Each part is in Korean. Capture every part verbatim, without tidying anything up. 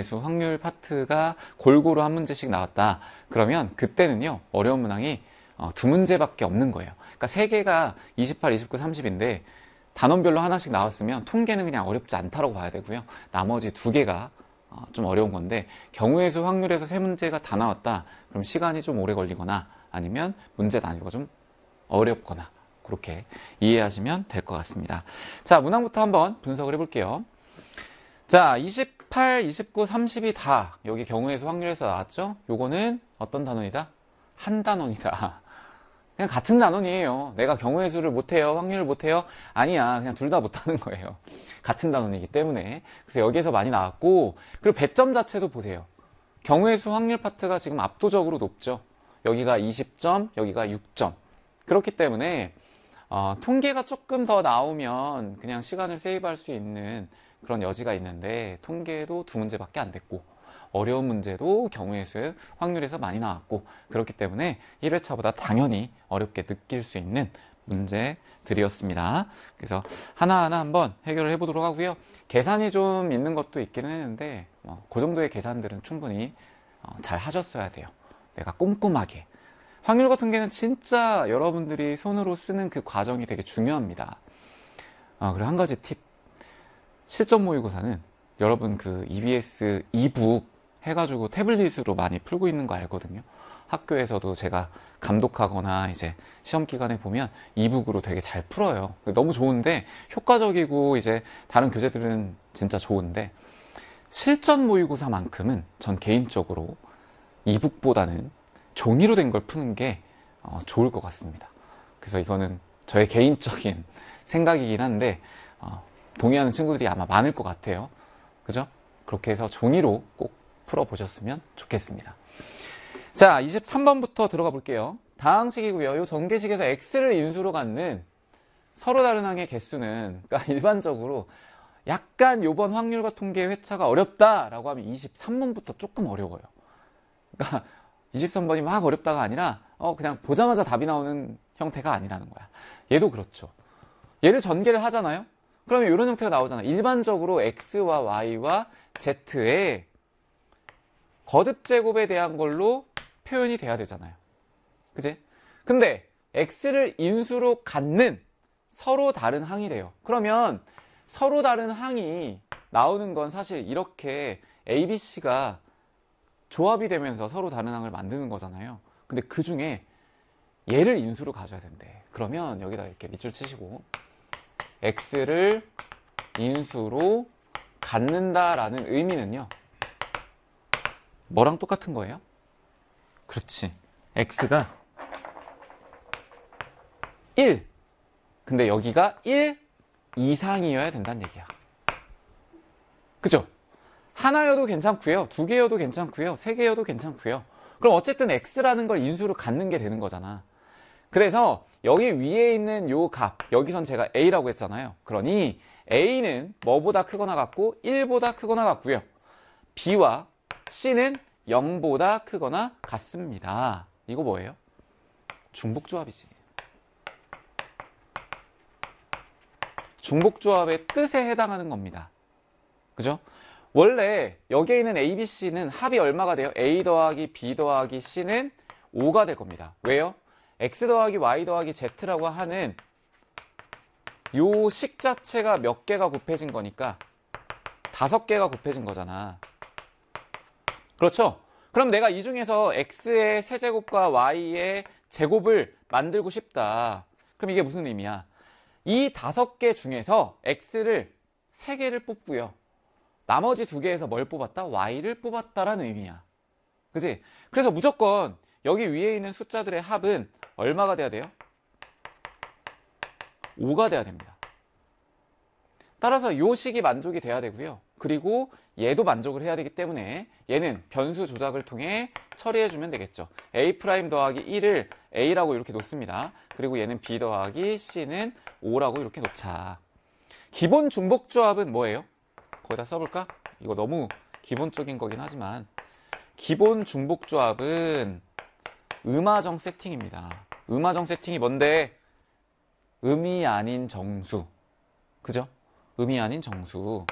경우의 수 확률 파트가 골고루 한 문제씩 나왔다. 그러면 그때는요, 어려운 문항이 어, 두 문제밖에 없는 거예요. 그러니까 세 개가 이십팔, 이십구, 삼십인데 단원별로 하나씩 나왔으면 통계는 그냥 어렵지 않다고 봐야 되고요. 나머지 두 개가 어, 좀 어려운 건데, 경우의 수 확률에서 세 문제가 다 나왔다. 그럼 시간이 좀 오래 걸리거나 아니면 문제 난이도가 좀 어렵거나 그렇게 이해하시면 될 것 같습니다. 자, 문항부터 한번 분석을 해볼게요. 자, 이십팔, 이십구, 삼십이 다 여기 경우의 수 확률에서 나왔죠? 요거는 어떤 단원이다? 한 단원이다. 그냥 같은 단원이에요. 내가 경우의 수를 못해요, 확률을 못해요? 아니야, 그냥 둘 다 못하는 거예요. 같은 단원이기 때문에. 그래서 여기에서 많이 나왔고, 그리고 배점 자체도 보세요. 경우의 수 확률 파트가 지금 압도적으로 높죠. 여기가 이십 점, 여기가 육 점. 그렇기 때문에 어, 통계가 조금 더 나오면 그냥 시간을 세이브할 수 있는 그런 여지가 있는데, 통계도 두 문제밖에 안 됐고 어려운 문제도 경우의 수 확률에서 많이 나왔고, 그렇기 때문에 일 회차보다 당연히 어렵게 느낄 수 있는 문제들이었습니다. 그래서 하나하나 한번 해결을 해보도록 하고요. 계산이 좀 있는 것도 있기는 했는데 어, 그 정도의 계산들은 충분히 어, 잘 하셨어야 돼요. 내가 꼼꼼하게. 확률과 통계는 진짜 여러분들이 손으로 쓰는 그 과정이 되게 중요합니다. 어, 그리고 한 가지 팁. 실전 모의고사는 여러분 그 이비에스 이북 해가지고 태블릿으로 많이 풀고 있는 거 알거든요. 학교에서도 제가 감독하거나 이제 시험 기간에 보면 이북으로 되게 잘 풀어요. 너무 좋은데, 효과적이고 이제 다른 교재들은 진짜 좋은데, 실전 모의고사만큼은 전 개인적으로 이북보다는 종이로 된 걸 푸는 게 어, 좋을 것 같습니다. 그래서 이거는 저의 개인적인 생각이긴 한데 어, 동의하는 친구들이 아마 많을 것 같아요. 그죠? 그렇게 해서 종이로 꼭 풀어보셨으면 좋겠습니다. 자, 이십삼 번부터 들어가 볼게요. 다항식이고요. 이 전개식에서 x를 인수로 갖는 서로 다른 항의 개수는, 그러니까 일반적으로 약간 요번 확률과 통계 회차가 어렵다라고 하면 이십삼 번부터 조금 어려워요. 그러니까 이십삼 번이 막 어렵다가 아니라 어 그냥 보자마자 답이 나오는 형태가 아니라는 거야. 얘도 그렇죠. 얘를 전개를 하잖아요. 그러면 이런 형태가 나오잖아. 일반적으로 x와 y와 z의 거듭 제곱에 대한 걸로 표현이 돼야 되잖아요. 그지? 근데 x를 인수로 갖는 서로 다른 항이래요. 그러면 서로 다른 항이 나오는 건 사실 이렇게 A, B, C가 조합이 되면서 서로 다른 항을 만드는 거잖아요. 근데 그 중에 얘를 인수로 가져야 된대. 그러면 여기다 이렇게 밑줄 치시고 x를 인수로 갖는다라는 의미는요, 뭐랑 똑같은 거예요? 그렇지. x가 일. 근데 여기가 일 이상이어야 된다는 얘기야. 그죠? 하나여도 괜찮고요. 두 개여도 괜찮고요. 세 개여도 괜찮고요. 그럼 어쨌든 x라는 걸 인수로 갖는 게 되는 거잖아. 그래서 여기 위에 있는 요 값, 여기선 제가 a라고 했잖아요. 그러니 a는 뭐보다 크거나 같고 일보다 크거나 같고요. b와 c는 영보다 크거나 같습니다. 이거 뭐예요? 중복조합이지. 중복조합의 뜻에 해당하는 겁니다. 그죠? 원래 여기에 있는 A, B, C는 합이 얼마가 돼요? A 더하기 B 더하기 C는 오가 될 겁니다. 왜요? X 더하기 Y 더하기 Z라고 하는 요 식 자체가 몇 개가 곱해진 거니까 다섯 개가 곱해진 거잖아. 그렇죠? 그럼 내가 이 중에서 X의 세제곱과 Y의 제곱을 만들고 싶다. 그럼 이게 무슨 의미야? 이 다섯 개 중에서 X를 세 개를 뽑고요. 나머지 두 개에서 뭘 뽑았다? Y를 뽑았다라는 의미야. 그지? 그래서 무조건 여기 위에 있는 숫자들의 합은 얼마가 돼야 돼요? 오가 돼야 됩니다. 따라서 요 식이 만족이 돼야 되고요. 그리고 얘도 만족을 해야 되기 때문에 얘는 변수 조작을 통해 처리해주면 되겠죠. A' 더하기 일을 A라고 이렇게 놓습니다. 그리고 얘는 B 더하기 C는 오라고 이렇게 놓자. 기본 중복조합은 뭐예요? 거기다 써볼까? 이거 너무 기본적인 거긴 하지만 기본 중복조합은 음화정 세팅입니다. 음화정 세팅이 뭔데? 음이 아닌 정수. 그죠? 음이 아닌 정수.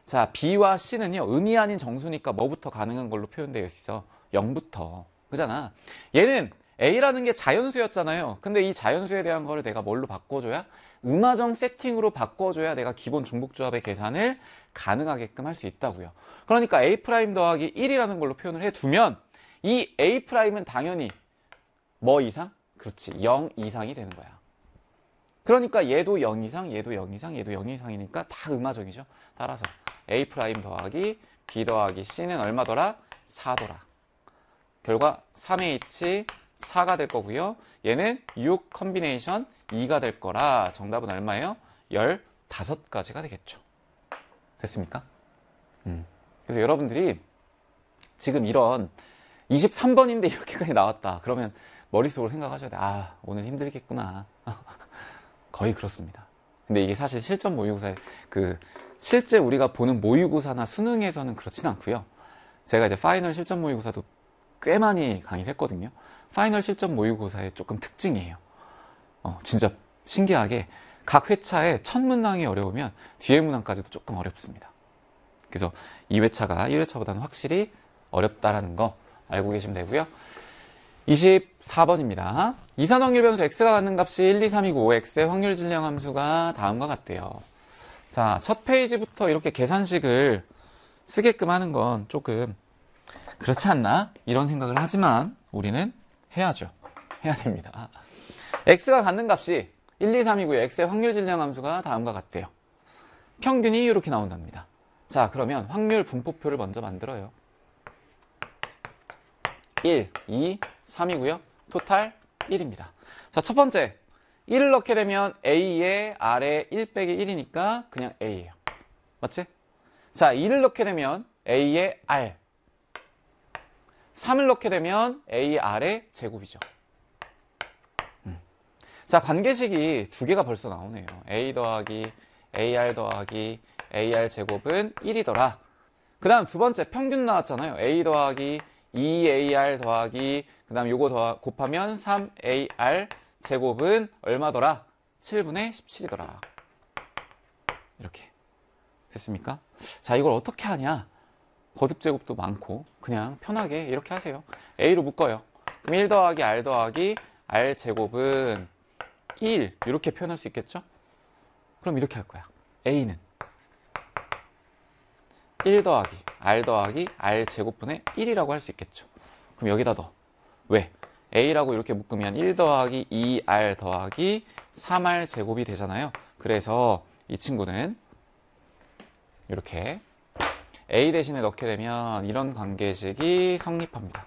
자, B와 C는요, 음이 아닌 정수니까 뭐부터 가능한 걸로 표현되어 있어? 영부터. 그잖아. 얘는 A라는 게 자연수였잖아요. 근데 이 자연수에 대한 거를 내가 뭘로 바꿔줘야? 음화정 세팅으로 바꿔줘야 내가 기본 중복조합의 계산을 가능하게끔 할 수 있다고요. 그러니까 A' 더하기 일이라는 걸로 표현을 해두면 이 A'은 당연히 뭐 이상? 그렇지, 영 이상이 되는 거야. 그러니까 얘도 영 이상, 얘도 영 이상, 얘도 영 이상이니까 다 음화정이죠. 따라서 A' 더하기 B 더하기 C는 얼마더라? 사더라. 결과 삼 에이치 사가 될 거고요. 얘는 육 컨비네이션 이가 될 거라 정답은 얼마예요? 열다섯 가지가 되겠죠. 됐습니까? 음. 그래서 여러분들이 지금 이런 이십삼 번인데 이렇게까지 나왔다. 그러면 머릿속으로 생각하셔야 돼. 아, 오늘 힘들겠구나. 거의 그렇습니다. 근데 이게 사실 실전 모의고사에 그 실제 우리가 보는 모의고사나 수능에서는 그렇진 않고요. 제가 이제 파이널 실전 모의고사도 꽤 많이 강의를 했거든요. 파이널 실전 모의고사의 조금 특징이에요. 어, 진짜 신기하게 각 회차에 첫 문항이 어려우면 뒤에 문항까지도 조금 어렵습니다. 그래서 이 회차가 일 회차보다는 확실히 어렵다라는 거 알고 계시면 되고요. 이십사 번입니다. 이산 확률 변수 x가 갖는 값이 일, 이, 삼이고 오 x의 확률 질량 함수가 다음과 같대요. 자, 첫 페이지부터 이렇게 계산식을 쓰게끔 하는 건 조금 그렇지 않나? 이런 생각을 하지만 우리는 해야죠. 해야 됩니다. x가 갖는 값이 일, 이, 삼이고요. x의 확률 질량 함수가 다음과 같대요. 평균이 이렇게 나온답니다. 자, 그러면 확률 분포표를 먼저 만들어요. 일, 이, 삼이고요. 토탈 일입니다. 자, 첫 번째 일을 넣게 되면 A의 R의 일 빼기 일이니까 그냥 A예요. 맞지? 자, 이를 넣게 되면 A의 R, 삼을 넣게 되면 A, R의 제곱이죠. 음. 자, 관계식이 두 개가 벌써 나오네요. A 더하기 에이알 더하기 에이알 제곱은 일이더라. 그 다음 두 번째 평균 나왔잖아요. A 더하기 이 에이알 더하기 그 다음 요거 더 곱하면 삼 에이알 제곱은 얼마더라? 칠분의 십칠이더라. 이렇게 됐습니까? 자, 이걸 어떻게 하냐? 거듭 제곱도 많고 그냥 편하게 이렇게 하세요. A로 묶어요. 그럼 일 더하기 R 더하기 R 제곱은 일 이렇게 표현할 수 있겠죠? 그럼 이렇게 할 거야. A는 일 더하기 R 더하기 R 제곱분의 일이라고 할 수 있겠죠. 그럼 여기다 넣어. 왜? A라고 이렇게 묶으면 일 더하기 이 알 더하기 삼 알 제곱이 되잖아요. 그래서 이 친구는 이렇게 A 대신에 넣게 되면 이런 관계식이 성립합니다.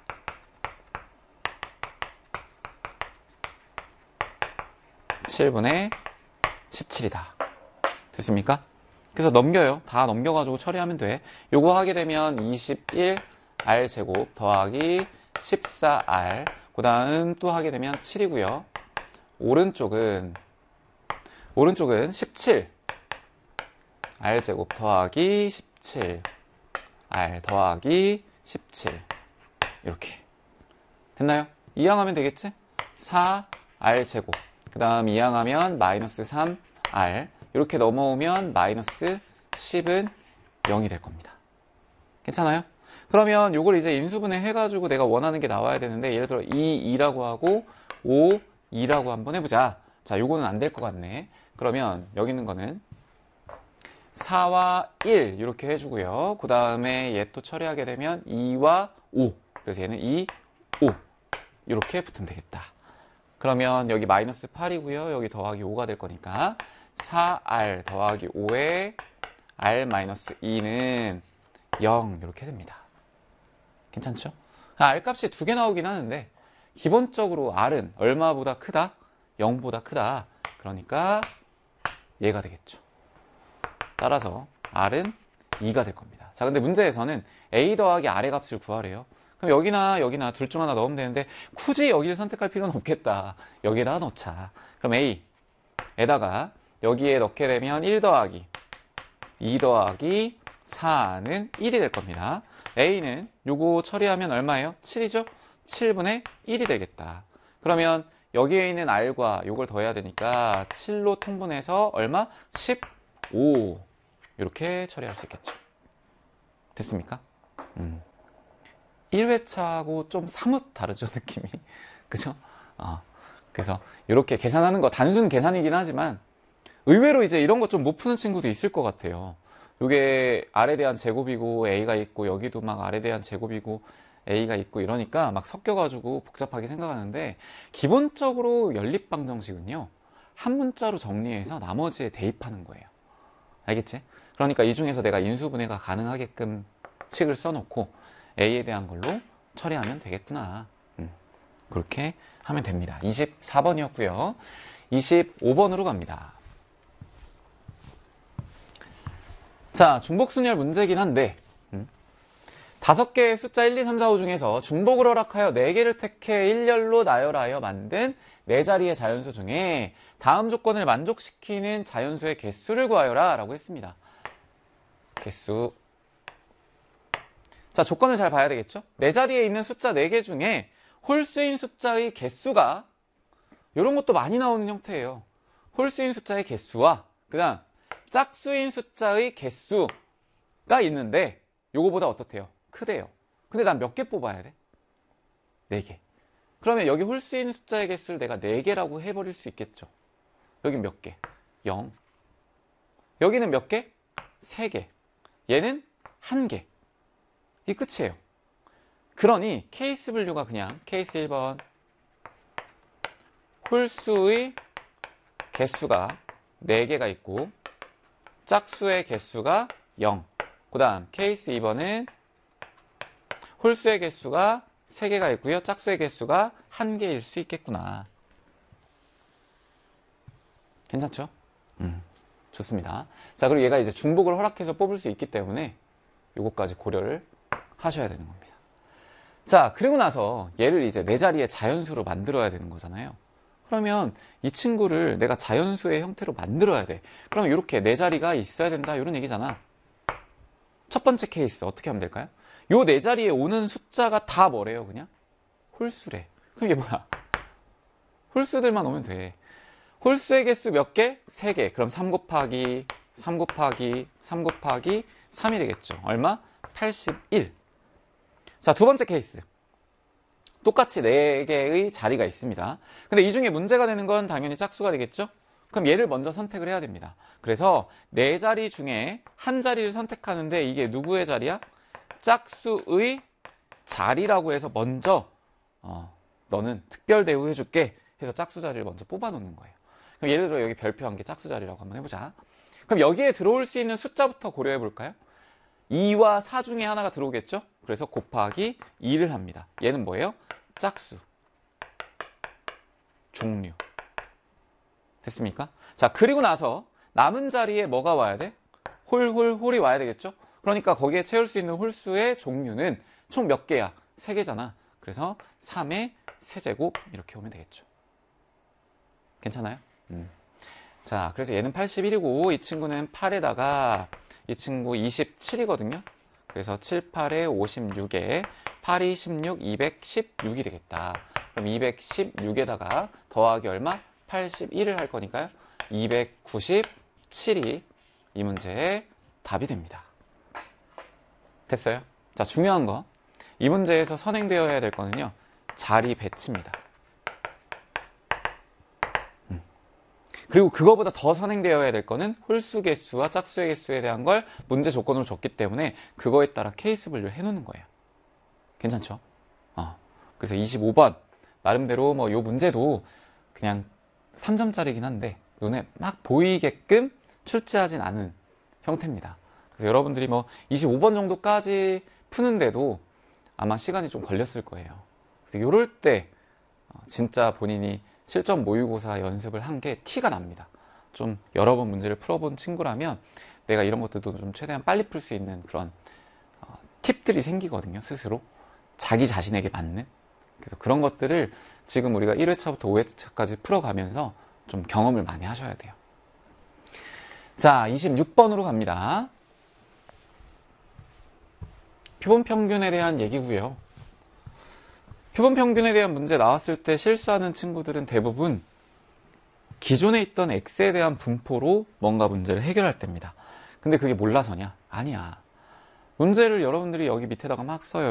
칠분의 십칠이다. 됐습니까? 그래서 넘겨요. 다 넘겨가지고 처리하면 돼. 요거 하게 되면 이십일 알 제곱 더하기 십사 알, 그 다음 또 하게 되면 칠이고요. 오른쪽은 오른쪽은 십칠 알 제곱 더하기 십칠 알 더하기 십칠 이렇게 됐나요? 이항하면 되겠지? 사 알 제곱 그 다음 이항하면 마이너스 삼 알 이렇게 넘어오면 마이너스 십은 영이 될 겁니다. 괜찮아요? 그러면 이걸 이제 인수분해 해가지고 내가 원하는 게 나와야 되는데 예를 들어 이, 이라고 하고 오, 이라고 한번 해보자. 자, 요거는 안 될 것 같네. 그러면 여기 있는 거는 사와 일 이렇게 해주고요. 그 다음에 얘 또 처리하게 되면 이와 오. 그래서 얘는 이, 오 이렇게 붙으면 되겠다. 그러면 여기 마이너스 팔이고요. 여기 더하기 오가 될 거니까 사 알 더하기 오에 R 마이너스 이는 영 이렇게 됩니다. 괜찮죠? R 값이 두 개 나오긴 하는데 기본적으로 R은 얼마보다 크다? 영보다 크다. 그러니까 얘가 되겠죠. 따라서 R은 이가 될 겁니다. 자, 근데 문제에서는 A 더하기 R의 값을 구하래요. 그럼 여기나 여기나 둘 중 하나 넣으면 되는데 굳이 여기를 선택할 필요는 없겠다. 여기에다가 넣자. 그럼 A에다가 여기에 넣게 되면 일 더하기 이 더하기 사는 일이 될 겁니다. A는 요거 처리하면 얼마예요? 칠이죠? 칠분의 일이 되겠다. 그러면 여기에 있는 R과 요걸 더해야 되니까 칠로 통분해서 얼마? 십오 이렇게 처리할 수 있겠죠. 됐습니까? 음. 일 회차하고 좀 사뭇 다르죠, 느낌이. 그죠? 어. 그래서 이렇게 계산하는 거 단순 계산이긴 하지만 의외로 이제 이런 거 좀 못 푸는 친구도 있을 것 같아요. 이게 R에 대한 제곱이고 A가 있고 여기도 막 R에 대한 제곱이고 A가 있고 이러니까 막 섞여가지고 복잡하게 생각하는데 기본적으로 연립방정식은요 한 문자로 정리해서 나머지에 대입하는 거예요. 알겠지? 그러니까 이 중에서 내가 인수분해가 가능하게끔 식을 써놓고 A에 대한 걸로 처리하면 되겠구나. 음, 그렇게 하면 됩니다. 이십사 번이었고요. 이십오 번으로 갑니다. 자, 중복순열 문제긴 한데 음, 다섯 개의 숫자 일, 이, 삼, 사, 오 중에서 중복을 허락하여 네 개를 택해 일렬로 나열하여 만든 네 자리의 자연수 중에 다음 조건을 만족시키는 자연수의 개수를 구하여라 라고 했습니다. 개수. 자, 조건을 잘 봐야 되겠죠? 네 자리에 있는 숫자 네 개 중에 홀수인 숫자의 개수가 이런 것도 많이 나오는 형태예요. 홀수인 숫자의 개수와 그 다음 짝수인 숫자의 개수가 있는데 요거보다 어떻대요? 크대요. 근데 난 몇 개 뽑아야 돼? 네 개. 그러면 여기 홀수인 숫자의 개수를 내가 네 개라고 해버릴 수 있겠죠. 여긴 몇 개? 영. 여기는 몇 개? 세 개. 얘는 한 개. 이 끝이에요. 그러니 케이스 분류가 그냥 케이스 일 번 홀수의 개수가 네 개가 있고 짝수의 개수가 영. 그 다음 케이스 이 번은 홀수의 개수가 세 개가 있고요. 짝수의 개수가 한 개일 수 있겠구나. 괜찮죠? 음, 좋습니다. 자, 그리고 얘가 이제 중복을 허락해서 뽑을 수 있기 때문에 요거까지 고려를 하셔야 되는 겁니다. 자, 그리고 나서 얘를 이제 네 자리의 자연수로 만들어야 되는 거잖아요. 그러면 이 친구를 내가 자연수의 형태로 만들어야 돼. 그럼 이렇게 네 자리가 있어야 된다 이런 얘기잖아. 첫 번째 케이스 어떻게 하면 될까요? 요 네 자리에 오는 숫자가 다 뭐래요? 그냥 홀수래. 그럼 이게 뭐야? 홀수들만 오면 돼. 홀수의 개수 몇 개? 세 개. 그럼 삼 곱하기 삼 곱하기 삼 곱하기 삼이 되겠죠. 얼마? 팔십일. 자, 두 번째 케이스. 똑같이 네 개의 자리가 있습니다. 근데 이 중에 문제가 되는 건 당연히 짝수가 되겠죠? 그럼 얘를 먼저 선택을 해야 됩니다. 그래서 네 자리 중에 한 자리를 선택하는데 이게 누구의 자리야? 짝수의 자리라고 해서 먼저 어, 너는 특별 대우해줄게 해서 짝수 자리를 먼저 뽑아놓는 거예요. 그럼 예를 들어 여기 별표한 게 짝수 자리라고 한번 해보자. 그럼 여기에 들어올 수 있는 숫자부터 고려해 볼까요? 이와 사 중에 하나가 들어오겠죠? 그래서 곱하기 이를 합니다. 얘는 뭐예요? 짝수. 종류. 됐습니까? 자, 그리고 나서 남은 자리에 뭐가 와야 돼? 홀, 홀, 홀이 와야 되겠죠? 그러니까 거기에 채울 수 있는 홀수의 종류는 총 몇 개야? 세 개잖아. 그래서 삼의 세제곱 이렇게 오면 되겠죠. 괜찮아요? 음. 자, 그래서 얘는 팔십일이고 이 친구는 팔에다가 이 친구 이십칠이거든요. 그래서 칠, 팔에 오십육에 팔이 십육, 이백십육이 되겠다. 그럼 이백십육에다가 더하기 얼마? 팔십일을 할 거니까요. 이백구십칠이 이 문제의 답이 됩니다. 됐어요? 자, 중요한 거. 이 문제에서 선행되어야 될 거는요. 자리 배치입니다. 음. 그리고 그거보다 더 선행되어야 될 거는 홀수 개수와 짝수의 개수에 대한 걸 문제 조건으로 줬기 때문에 그거에 따라 케이스 분류를 해놓는 거예요. 괜찮죠? 어. 그래서 이십오 번 나름대로 뭐 요 문제도 그냥 삼 점짜리긴 한데 눈에 막 보이게끔 출제하진 않은 형태입니다. 그래서 여러분들이 뭐 이십오 번 정도까지 푸는데도 아마 시간이 좀 걸렸을 거예요. 그래서 요럴 때 진짜 본인이 실전 모의고사 연습을 한 게 티가 납니다. 좀 여러 번 문제를 풀어본 친구라면 내가 이런 것들도 좀 최대한 빨리 풀 수 있는 그런 어, 팁들이 생기거든요. 스스로 자기 자신에게 맞는. 그래서 그런 것들을 지금 우리가 일 회차부터 오 회차까지 풀어가면서 좀 경험을 많이 하셔야 돼요. 자, 이십육 번으로 갑니다. 표본평균에 대한 얘기고요. 표본평균에 대한 문제 나왔을 때 실수하는 친구들은 대부분 기존에 있던 x에 대한 분포로 뭔가 문제를 해결할 때입니다. 근데 그게 몰라서냐? 아니야. 문제를 여러분들이 여기 밑에다가 막 써요.